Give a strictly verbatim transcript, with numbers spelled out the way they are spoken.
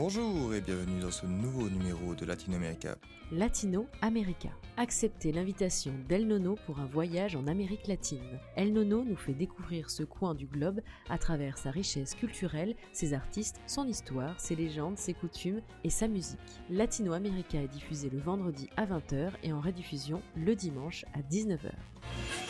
Bonjour et bienvenue dans ce nouveau numéro de Latino America. Latino America. Acceptez l'invitation d'El Nono pour un voyage en Amérique latine. El Nono nous fait découvrir ce coin du globe à travers sa richesse culturelle, ses artistes, son histoire, ses légendes, ses coutumes et sa musique. Latino America est diffusé le vendredi à vingt heures et en rediffusion le dimanche à dix-neuf heures.